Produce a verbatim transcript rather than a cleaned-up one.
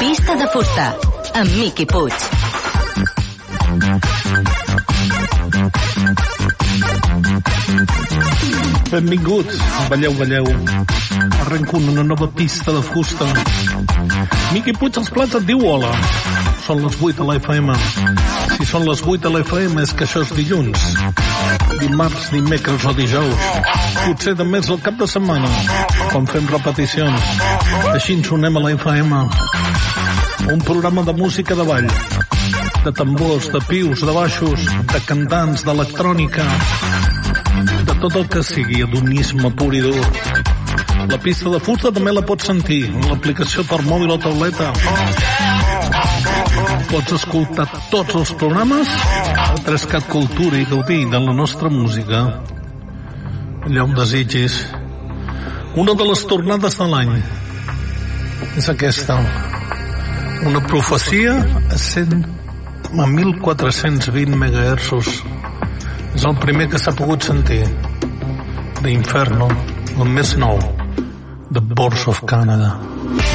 Pista de fusta, amb Miqui Puig. Benvinguts, balleu, balleu. Arrenco una nova pista de fusta. Miqui Puig als plats et diu hola. Són les vuit a la F M. Si són les vuit a la F M és que això és dilluns. Dimarts, dimecres o dijous. Potser també és el cap de setmana, quan fem repeticions. Així ens sonem a la F M. Un programa de música de ball, de tambors, de pius, de baixos, de cantants, d'electrònica, de tot el que sigui hedonisme pur i dur. La pista de fusta també la pots sentir en l'aplicació per mòbil o tauleta. Pots escoltar tots els programes a Trescat Cultura i gaudir de la nostra música allà on desitgis. Una de les tornades de l'any és aquesta, una profecia a cent a mil quatre-cents vint megahertzos. És el primer que s'ha pogut sentir d'Inferno, el més nou, The Boards of Canada.